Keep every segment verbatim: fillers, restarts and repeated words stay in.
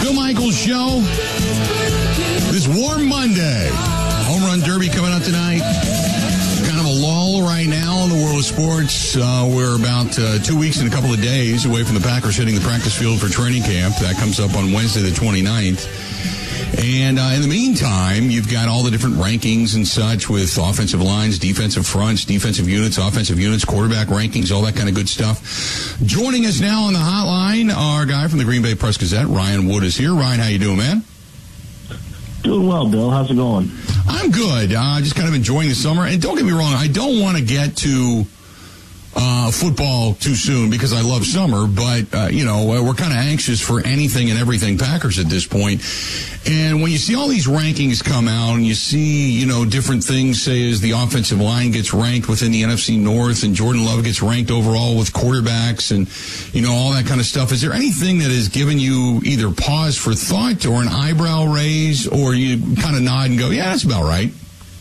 Bill Michaels Show. This warm Monday. Home Run Derby coming up tonight. Kind of a lull right now in the world of sports. Uh, we're about uh, two weeks and a couple of days away from the Packers hitting the practice field for training camp. That comes up on Wednesday the twenty-ninth. And uh, in the meantime, you've got all the different rankings and such with offensive lines, defensive fronts, defensive units, offensive units, quarterback rankings, all that kind of good stuff. Joining us now on the hotline, our guy from the Green Bay Press-Gazette, Ryan Wood, is here. Ryan, how you doing, man? Doing well, Bill. How's it going? I'm good. Uh, just kind of enjoying the summer. And don't get me wrong, I don't want to get to uh, football too soon because I love summer, but, uh, you know, we're kind of anxious for anything and everything Packers at this point. And when you see all these rankings come out and you see, you know, different things, say as the offensive line gets ranked within the N F C North and Jordan Love gets ranked overall with quarterbacks and, you know, all that kind of stuff, is there anything that has given you either pause for thought or an eyebrow raise, or you kind of nod and go, yeah, that's about right?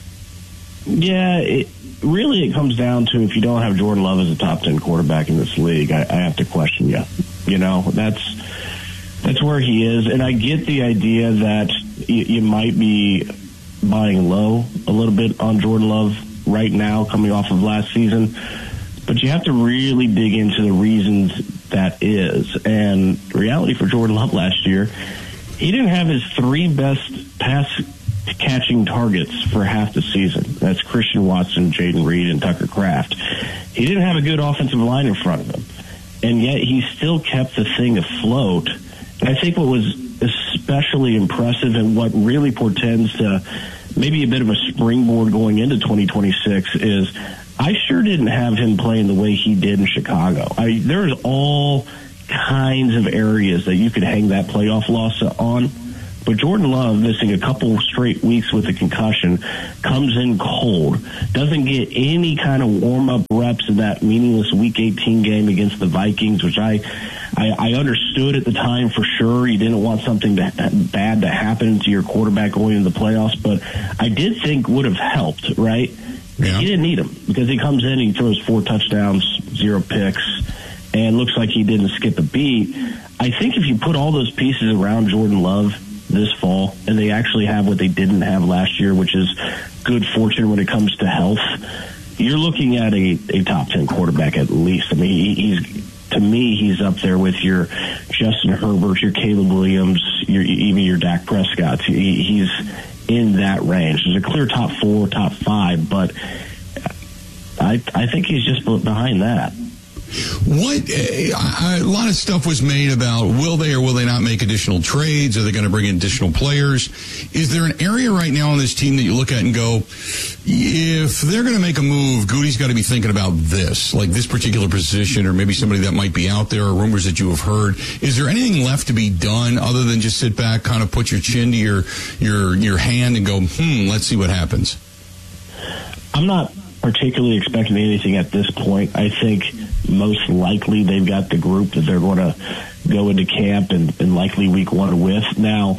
Yeah, it, really it comes down to if you don't have Jordan Love as a top ten quarterback in this league, I, I have to question you. You know, that's... That's where he is, and I get the idea that you, you might be buying low a little bit on Jordan Love right now coming off of last season, but you have to really dig into the reasons that is. And the reality for Jordan Love last year, he didn't have his three best pass-catching targets for half the season. That's Christian Watson, Jaden Reed, and Tucker Kraft. He didn't have a good offensive line in front of him, and yet he still kept the thing afloat. I think what was especially impressive and what really portends to maybe a bit of a springboard going into twenty twenty-six is I sure didn't have him playing the way he did in Chicago. I, there's all kinds of areas that you could hang that playoff loss on. But Jordan Love, missing a couple straight weeks with a concussion, comes in cold, doesn't get any kind of warm-up reps in that meaningless Week eighteen game against the Vikings, which I I, I understood at the time for sure. You didn't want something to, bad to happen to your quarterback going into the playoffs, but I did think would have helped, right? Yeah. He didn't need him because he comes in and he throws four touchdowns, zero picks, and looks like he didn't skip a beat. I think if you put all those pieces around Jordan Love this fall, and they actually have what they didn't have last year, which is good fortune when it comes to health, you're looking at a, a top ten quarterback at least. I mean, he, he's to me, he's up there with your Justin Herbert, your Caleb Williams, your, even your Dak Prescott. He, he's in that range. There's a clear top four, top five, but I I think he's just behind that. What uh, a lot of stuff was made about will they or will they not make additional trades? Are they going to bring in additional players? Is there an area right now on this team that you look at and go, if they're going to make a move, Goody's got to be thinking about this, like this particular position, or maybe somebody that might be out there, or rumors that you have heard? Is there anything left to be done other than just sit back, kind of put your chin to your your your hand and go, hmm, let's see what happens? I'm not particularly expecting anything at this point. I think most likely they've got the group that they're going to go into camp and, and likely week one with. Now,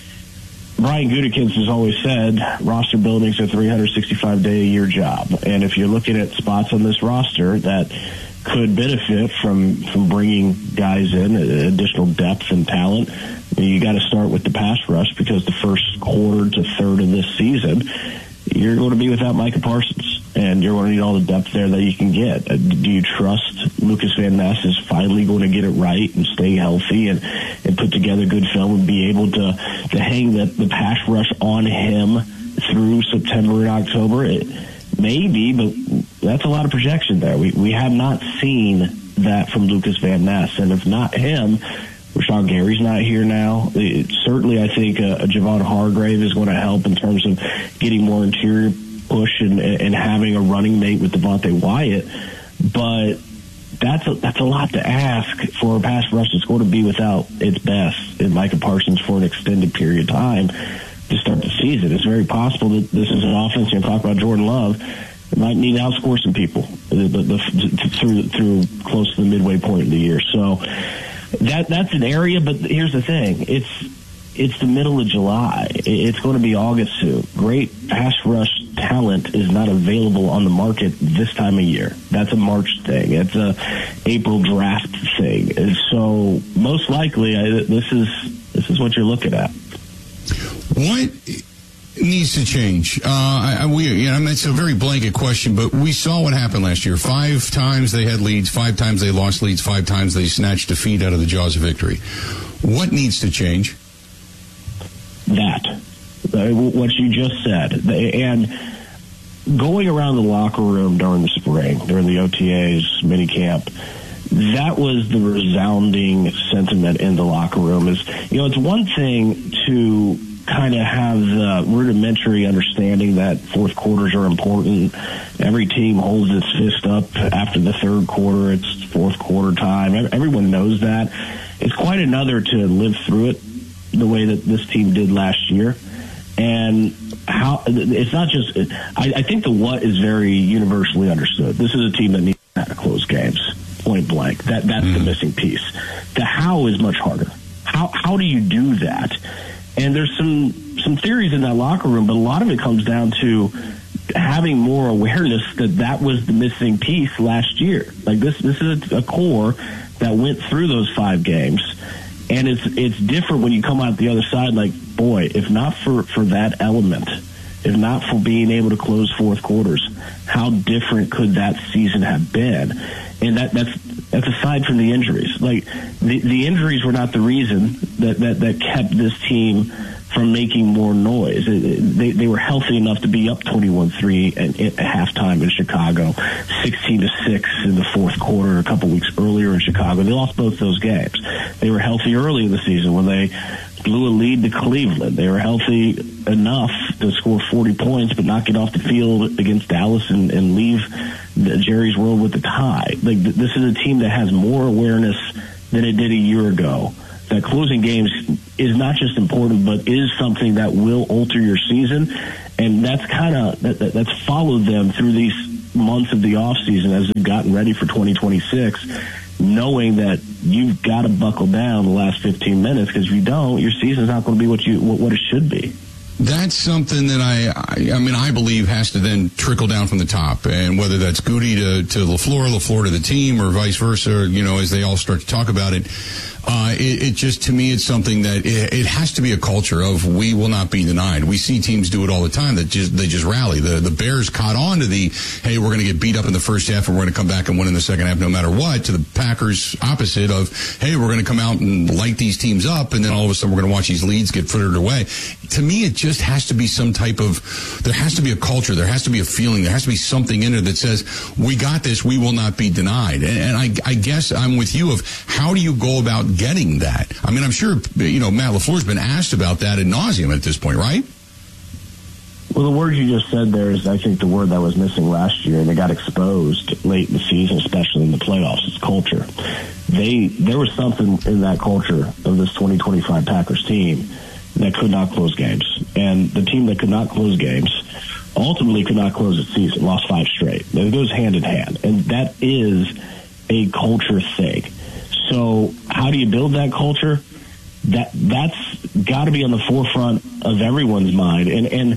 Brian Gutekunst has always said roster building's a three hundred sixty-five day a year job. And if you're looking at spots on this roster that could benefit from, from bringing guys in, additional depth and talent, you got to start with the pass rush, because the first quarter to third of this season, you're going to be without Micah Parsons, and you're going to need all the depth there that you can get. Uh, do you trust Lucas Van Ness is finally going to get it right and stay healthy and, and put together good film and be able to, to hang the, the pass rush on him through September and October? It, maybe, but that's a lot of projection there. We, we have not seen that from Lucas Van Ness, and if not him, Rashawn Gary's not here now. It, certainly, I think uh, a Javon Hargrave is going to help in terms of getting more interior push and, and having a running mate with Devontae Wyatt. But that's a, that's a lot to ask for a pass rush that's going to be without its best in Micah Parsons for an extended period of time to start the season. It's very possible that this is an offense, you know, talk about Jordan Love, it might need to outscore some people the, the, the, through, through close to the midway point of the year. So That that's an area, but here's the thing: it's it's the middle of July. It's going to be August soon. Great pass rush talent is not available on the market this time of year. That's a March thing. It's a April draft thing. And so most likely, I, this is this is what you're looking at. What needs to change? Uh, I, we, you know, it's a very blanket question, but we saw what happened last year. Five times they had leads, five times they lost leads, five times they snatched defeat out of the jaws of victory. What needs to change? That. Uh, what you just said. And going around the locker room during the spring, during the O T As, minicamp, that was the resounding sentiment in the locker room. Is, you know, it's one thing to kind of have the rudimentary understanding that fourth quarters are important. Every team holds its fist up after the third quarter. It's fourth quarter time. Everyone knows that. It's quite another to live through it the way that this team did last year. And how it's not just, I, I think the what is very universally understood. This is a team that needs to close games, point blank. That That's mm. the missing piece. The how is much harder. How How do you do that? And there's some, some theories in that locker room, but a lot of it comes down to having more awareness that that was the missing piece last year. Like this, this is a, a core that went through those five games, and it's it's different when you come out the other side. Like, boy, if not for, for that element, if not for being able to close fourth quarters, how different could that season have been? And that that's that's aside from the injuries. Like the the injuries were not the reason that that, that kept this team from making more noise. They they were healthy enough to be up twenty-one three at, at halftime in Chicago, sixteen to six in the fourth quarter a couple weeks earlier in Chicago. They lost both those games. They were healthy early in the season when they blew a lead to Cleveland. They were healthy enough to score forty points but not get off the field against Dallas and, and leave Jerry's World with the tie. Like, this is a team that has more awareness than it did a year ago. That closing games is not just important, but is something that will alter your season, and that's kind of that, that, that's followed them through these months of the off season as they've gotten ready for twenty twenty-six, knowing that you've got to buckle down the last fifteen minutes, because if you don't, your season's not going to be what you what, what it should be. That's something that I, I, I mean, I believe has to then trickle down from the top, and whether that's Goody to, to LaFleur, LaFleur to the team, or vice versa, you know, as they all start to talk about it. Uh, it, it just, to me, it's something that it, it has to be a culture of we will not be denied. We see teams do it all the time that just, they just rally. The, the Bears caught on to the, hey, we're going to get beat up in the first half and we're going to come back and win in the second half no matter what, to the Packers opposite of, hey, we're going to come out and light these teams up and then all of a sudden we're going to watch these leads get frittered away. To me, it just has to be some type of, there has to be a culture, there has to be a feeling, there has to be something in there that says, we got this, we will not be denied. And, and I, I guess I'm with you of how do you go about getting that? I mean, I'm sure, you know, Matt LaFleur's been asked about that ad nauseum at this point, right? Well, the word you just said there is, I think, the word that was missing last year, and it got exposed late in the season, especially in the playoffs. It's culture. They there was something in that culture of this twenty twenty-five Packers team that could not close games, and the team that could not close games ultimately could not close its season, lost five straight. It goes hand in hand, and that is a culture thing. So how do you build that culture? That that's got to be on the forefront of everyone's mind. And and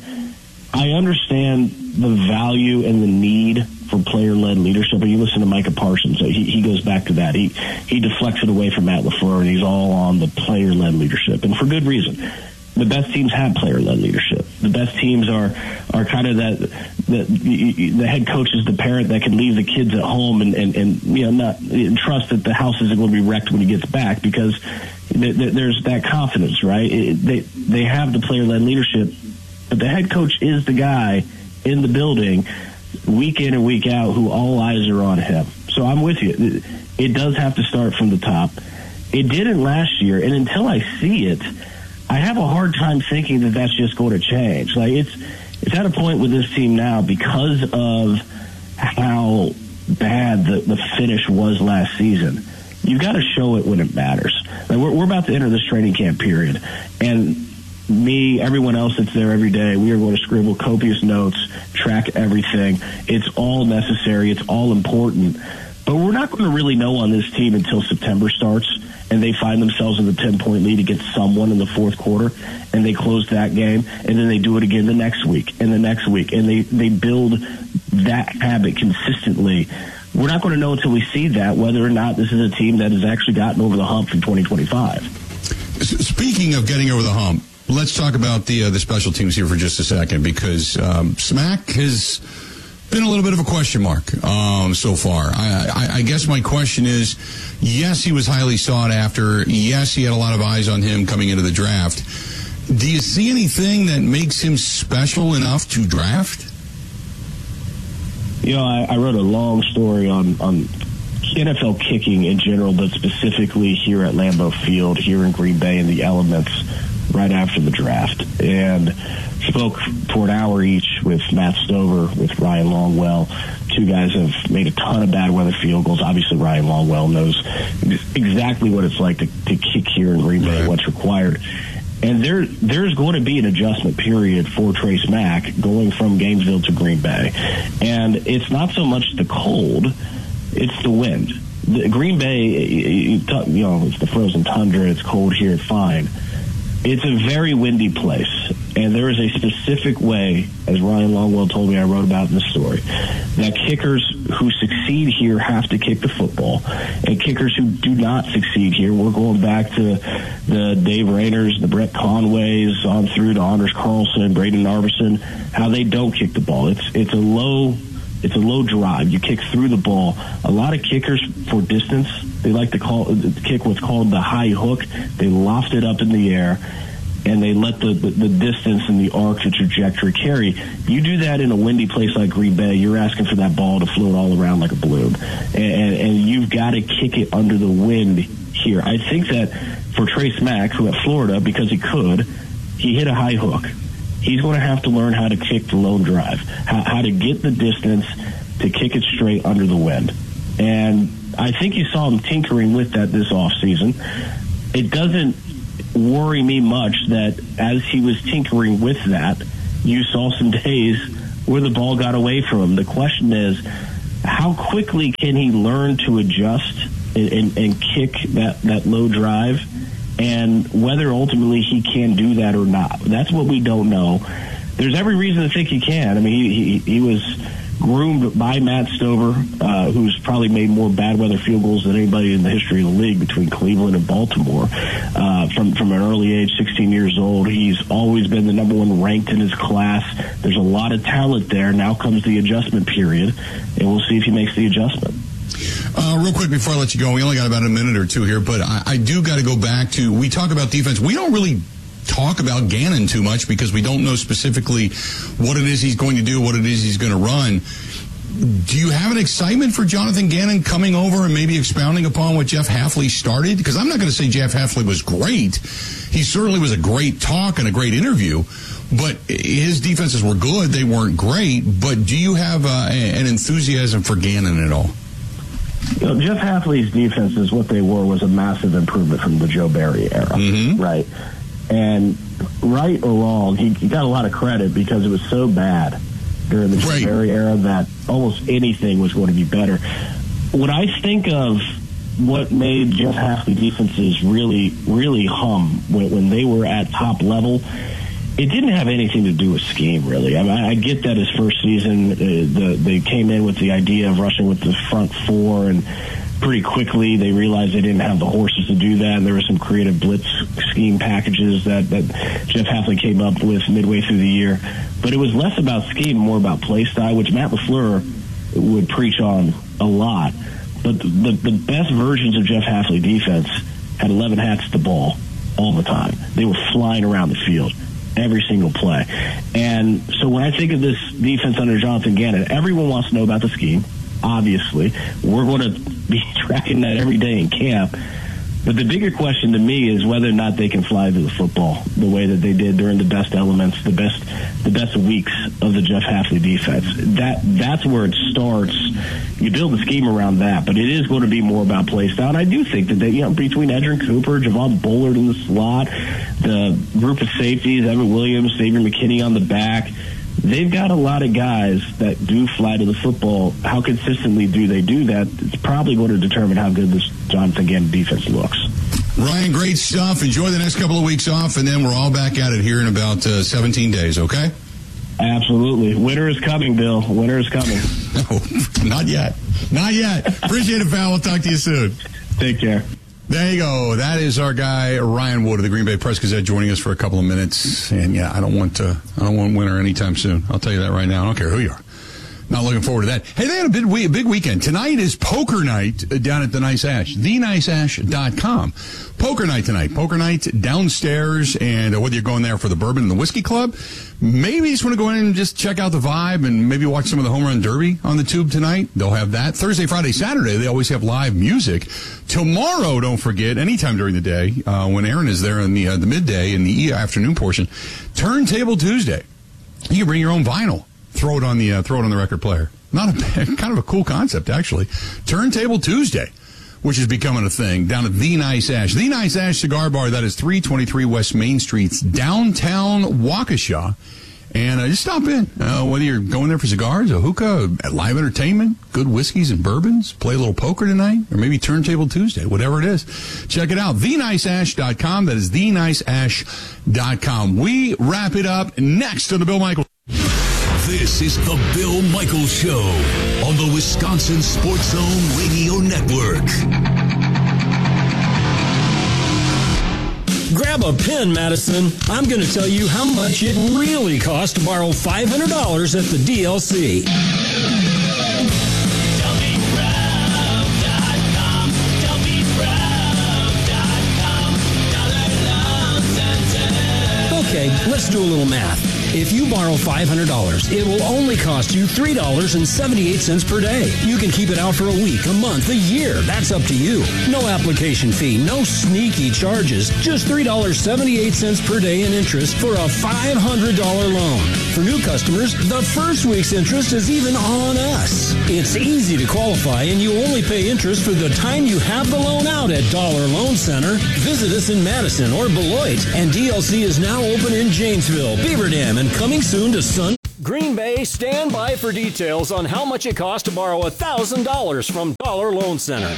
I understand the value and the need for player-led leadership. And you listen to Micah Parsons, he he goes back to that. He he deflects it away from Matt LaFleur, and he's all on the player-led leadership, and for good reason. The best teams have player-led leadership. The best teams are are kind of that, that the, the head coach is the parent that can leave the kids at home and, and, and you know not and trust that the house isn't going to be wrecked when he gets back, because th- th- there's that confidence, right? It, they they have the player-led leadership, but the head coach is the guy in the building week in and week out who all eyes are on him. So I'm with you. It, it does have to start from the top. It didn't last year, and until I see it, I have a hard time thinking that that's just going to change. Like it's, it's at a point with this team now because of how bad the, the finish was last season. You've got to show it when it matters. Like we're, we're about to enter this training camp period, and me, everyone else that's there every day, we are going to scribble copious notes, track everything. It's all necessary. It's all important. But we're not going to really know on this team until September starts, and they find themselves in the ten-point lead against someone in the fourth quarter, and they close that game, and then they do it again the next week and the next week, and they, they build that habit consistently. We're not going to know until we see that whether or not this is a team that has actually gotten over the hump in twenty twenty-five. Speaking of getting over the hump, let's talk about the uh, the special teams here for just a second, because um, Smack has been a little bit of a question mark um, so far. I, I, I guess my question is, yes, he was highly sought after. Yes, he had a lot of eyes on him coming into the draft. Do you see anything that makes him special enough to draft? You know, I, I wrote a long story on, on N F L kicking in general, but specifically here at Lambeau Field, here in Green Bay, in the elements right after the draft. And spoke for an hour each with Matt Stover, with Ryan Longwell. Two guys have made a ton of bad weather field goals. Obviously, Ryan Longwell knows exactly what it's like to, to kick here in Green Bay, right, what's required. And there, there's going to be an adjustment period for Trace Mack going from Gainesville to Green Bay. And it's not so much the cold, it's the wind. The Green Bay, you know, it's the frozen tundra, it's cold here, fine. It's a very windy place, and there is a specific way, as Ryan Longwell told me, I wrote about in the story, that kickers who succeed here have to kick the football, and kickers who do not succeed here, we're going back to the Dave Rayners, the Brett Conways, on through to Anders Carlson, Braden Narveson, how they don't kick the ball. It's it's a low it's a low drive. You kick through the ball. A lot of kickers for distance, they like to call kick what's called the high hook. They loft it up in the air, and they let the, the, the distance and the arc, the trajectory carry. You do that in a windy place like Green Bay, you're asking for that ball to float all around like a balloon. And, and, and you've got to kick it under the wind here. I think that for Trace Mack, who at Florida, because he could, he hit a high hook. He's going to have to learn how to kick the lone drive, how, how to get the distance to kick it straight under the wind. And I think you saw him tinkering with that this offseason. It doesn't worry me much that as he was tinkering with that, you saw some days where the ball got away from him. The question is, how quickly can he learn to adjust and, and, and kick that, that low drive, and whether ultimately he can do that or not? That's what we don't know. There's every reason to think he can. I mean, he, he, he was groomed by Matt Stover, uh, who's probably made more bad weather field goals than anybody in the history of the league between Cleveland and Baltimore. Uh, from, from an early age, sixteen years old, he's always been the number one ranked in his class. There's a lot of talent there. Now comes the adjustment period, and we'll see if he makes the adjustment. Uh, real quick before I let you go, we only got about a minute or two here, but I, I do got to go back to, we talk about defense. We don't really talk about Gannon too much because we don't know specifically what it is he's going to do, what it is he's going to run. Do you have an excitement for Jonathan Gannon coming over and maybe expounding upon what Jeff Hafley started? Because I'm not going to say Jeff Hafley was great. He certainly was a great talk and a great interview, but his defenses were good. They weren't great. But do you have uh, an enthusiasm for Gannon at all? You know, Jeff Hafley's defenses, what they were, was a massive improvement from the Joe Barry era, mm-hmm. right? And right or wrong, he, he got a lot of credit because it was so bad during the right. Joe Barry era that almost anything was going to be better. When I think of what made Jeff Hafley defenses really, really hum when, when they were at top level, it didn't have anything to do with scheme, really. I mean, I get that his first season, uh, the, they came in with the idea of rushing with the front four, and pretty quickly they realized they didn't have the horses to do that, and there were some creative blitz scheme packages that, that Jeff Hafley came up with midway through the year. But it was less about scheme, more about play style, which Matt LaFleur would preach on a lot. But the, the, the best versions of Jeff Hafley defense had eleven hats at the ball all the time. They were flying around the field every single play. And so when I think of this defense under Jonathan Gannon, everyone wants to know about the scheme, obviously. We're going to be tracking that every day in camp. But the bigger question to me is whether or not they can fly to the football the way that they did during the best elements, the best the best weeks of the Jeff Hafley defense. That That's where it starts. You build the scheme around that, but it is going to be more about play style. And I do think that they, you know, between Edgerrin Cooper, Javon Bullard in the slot, the group of safeties, Evan Williams, Xavier McKinney on the back, they've got a lot of guys that do fly to the football. How consistently do they do that? It's probably going to determine how good this Jonathan Gannon defense looks. Ryan, great stuff. Enjoy the next couple of weeks off, and then we're all back at it here in about uh, seventeen days, okay? Absolutely. Winter is coming, Bill. Winter is coming. No, not yet. Not yet. Appreciate it, pal. We'll talk to you soon. Take care. There you go. That is our guy Ryan Wood of the Green Bay Press-Gazette joining us for a couple of minutes. And yeah, I don't want to. I don't want winter anytime soon. I'll tell you that right now. I don't care who you are. Not looking forward to that. Hey, they had a big week, big weekend. Tonight is poker night down at the Nice Ash, the nice ash dot com. Poker night tonight. Poker night downstairs, and uh, whether you're going there for the bourbon and the whiskey club, maybe you just want to go in and just check out the vibe and maybe watch some of the Home Run Derby on the tube tonight. They'll have that. Thursday, Friday, Saturday, they always have live music. Tomorrow, don't forget, anytime during the day, uh, when Aaron is there in the, uh, the midday and the afternoon portion, Turntable Tuesday. You can bring your own vinyl. Throw it on the uh, throw it on the record player. Not a bad, kind of a cool concept, actually. Turntable Tuesday, which is becoming a thing down at The Nice Ash. The Nice Ash Cigar Bar, that is three twenty-three West Main Street's downtown Waukesha. And uh, just stop in. Uh, whether you're going there for cigars, a hookah, live entertainment, good whiskeys and bourbons, play a little poker tonight, or maybe Turntable Tuesday, whatever it is. Check it out, the nice ash dot com. That is the nice ash dot com. We wrap it up next on the Bill Michaels. This is the Bill Michaels Show on the Wisconsin Sports Zone Radio Network. Grab a pen, Madison. I'm going to tell you how much it really costs to borrow five hundred dollars at the D L C. Okay, let's do a little math. If you borrow five hundred dollars, it will only cost you three dollars and seventy-eight cents per day. You can keep it out for a week, a month, a year. That's up to you. No application fee, no sneaky charges. Just three dollars and seventy-eight cents per day in interest for a five hundred dollars loan. For new customers, the first week's interest is even on us. It's easy to qualify, and you only pay interest for the time you have the loan out at Dollar Loan Center. Visit us in Madison or Beloit, and D L C is now open in Janesville, Beaver Dam, and coming soon to Sun. Green Bay, stand by for details on how much it costs to borrow one thousand dollars from Dollar Loan Center.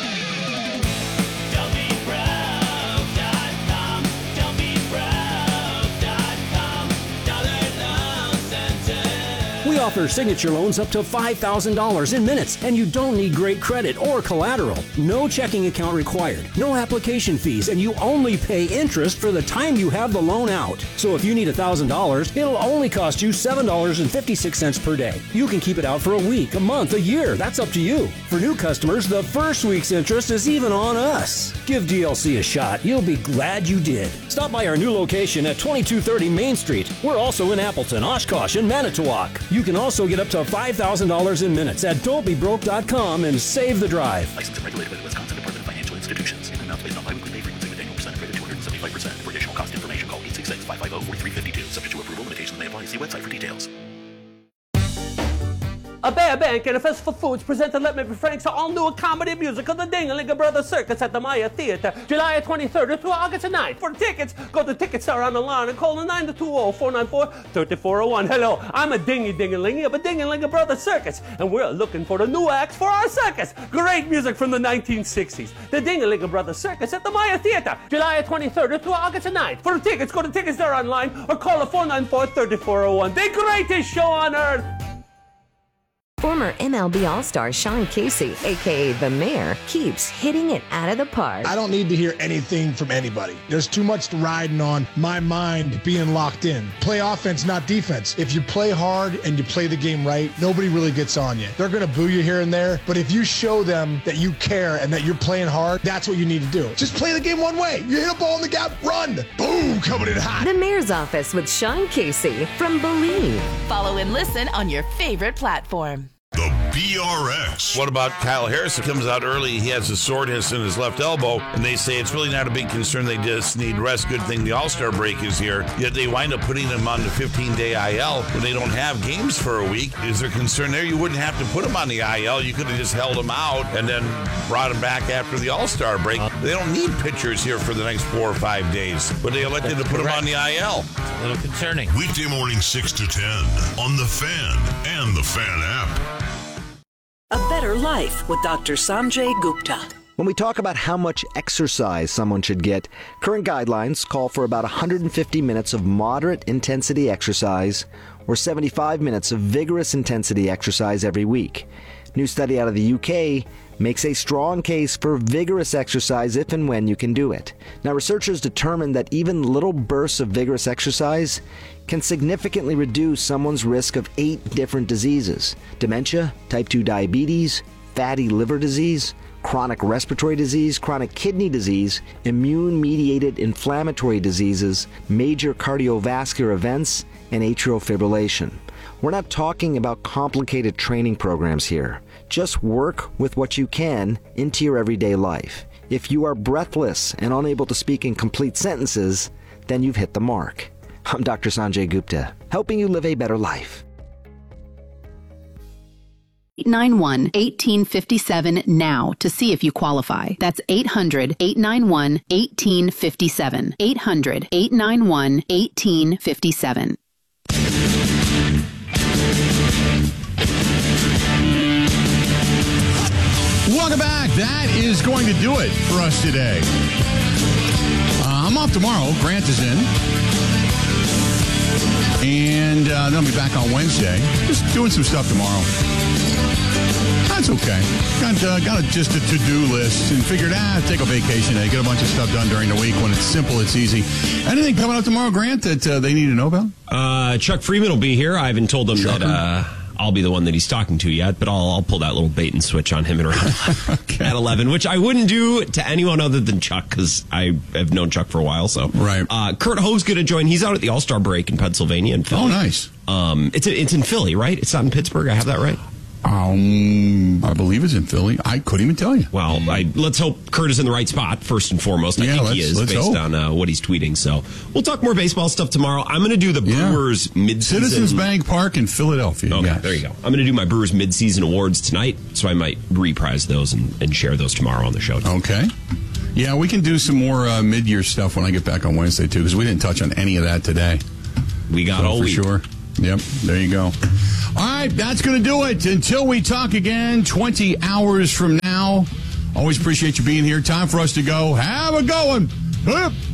We offer signature loans up to five thousand dollars in minutes, and you don't need great credit or collateral. No checking account required, no application fees, and you only pay interest for the time you have the loan out. So if you need one thousand dollars, it'll only cost you seven dollars and fifty-six cents per day. You can keep it out for a week, a month, a year. That's up to you. For new customers, the first week's interest is even on us. Give D L C a shot. You'll be glad you did. Stop by our new location at twenty-two thirty Main Street. We're also in Appleton, Oshkosh, and Manitowoc. You can also get up to five thousand dollars in minutes at don't be broke dot com and save the drive. Licensed and regulated by the Wisconsin Department of Financial Institutions. In amounts based on biweekly pay frequency with annual percentage rate of two hundred seventy-five percent. For additional cost information, call eight six six, five five zero, four three five two. Subject to approval, limitations may apply. See website for details. A Bear Bank and a Festival Foods presented Let Me Be Frank's all-new comedy musical, The Dingalinga Brothers Circus at the Maya Theater, July twenty-third through August ninth. For tickets, go to Ticketstar on the line and call the nine two zero, four nine four, three four zero one. Hello, I'm a dingy dingalingy of a Dingalinga Brothers Circus, and we're looking for the new acts for our circus. Great music from the nineteen sixties. The Dingalinga Brothers Circus at the Maya Theater, July twenty-third through August ninth. For tickets, go to Ticketstar online or call the four nine four, three four zero one. The greatest show on earth! Former M L B All-Star Sean Casey, a k a. The Mayor, keeps hitting it out of the park. I don't need to hear anything from anybody. There's too much riding on my mind being locked in. Play offense, not defense. If you play hard and you play the game right, nobody really gets on you. They're going to boo you here and there, but if you show them that you care and that you're playing hard, that's what you need to do. Just play the game one way. You hit a ball in the gap, run. Boom, coming in hot. The Mayor's Office with Sean Casey from Believe. Follow and listen on your favorite platform. The B R X. What about Kyle Harrison? Comes out early. He has a soreness in his left elbow, and they say it's really not a big concern. They just need rest. Good thing the All-Star break is here. Yet they wind up putting him on the fifteen-day I L when they don't have games for a week. Is there concern there? You wouldn't have to put him on the I L. You could have just held him out and then brought him back after the All-Star break. They don't need pitchers here for the next four or five days, but they elected That's to put correct. him on the I L. A little concerning. Weekday morning six to ten on The Fan and The Fan app. A Better Life with Doctor Sanjay Gupta. When we talk about how much exercise someone should get, current guidelines call for about one hundred fifty minutes of moderate intensity exercise or seventy-five minutes of vigorous intensity exercise every week. New study out of the U K makes a strong case for vigorous exercise if and when you can do it. Now, researchers determined that even little bursts of vigorous exercise can significantly reduce someone's risk of eight different diseases: dementia, type two diabetes, fatty liver disease, chronic respiratory disease, chronic kidney disease, immune-mediated inflammatory diseases, major cardiovascular events, and atrial fibrillation. We're not talking about complicated training programs here. Just work with what you can into your everyday life. If you are breathless and unable to speak in complete sentences, then you've hit the mark. I'm Doctor Sanjay Gupta, helping you live a better life. eight nine one, one eight five seven now to see if you qualify. That's eight hundred, eight nine one, one eight five seven. eight hundred, eight nine one, one eight five seven. Welcome back. That is going to do it for us today. Uh, I'm off tomorrow. Grant is in. And uh, then I'll be back on Wednesday. Just doing some stuff tomorrow. That's okay. Got, uh, got a, just a to-do list and figured, ah, take a vacation day, get a bunch of stuff done during the week. When it's simple, it's easy. Anything coming up tomorrow, Grant, that uh, they need to know about? Uh, Chuck Freeman will be here. I haven't told him Chuck that uh, I'll be the one that he's talking to yet, but I'll, I'll pull that little bait and switch on him at around okay. at eleven, which I wouldn't do to anyone other than Chuck, because I have known Chuck for a while. So, right. Uh, Kurt Ho's going to join. He's out at the All-Star break in Pennsylvania. In Philly. Oh, nice. Um, it's it's in Philly, right? It's not in Pittsburgh. I have that right. Um, I believe it's in Philly. I couldn't even tell you. Well, I, let's hope Kurt is in the right spot, first and foremost. I yeah, think he is, based hope. on uh, what he's tweeting. So we'll talk more baseball stuff tomorrow. I'm going to do the yeah. Brewers mid-season. Citizens Bank Park in Philadelphia. Okay, yes. There you go. I'm going to do my Brewers mid-season awards tonight, so I might reprise those and, and share those tomorrow on the show. Okay. Yeah, we can do some more uh, mid-year stuff when I get back on Wednesday, too, because we didn't touch on any of that today. We got so all for week. sure. Yep, there you go. All right, that's going to do it. Until we talk again twenty hours from now. Always appreciate you being here. Time for us to go. Have a going.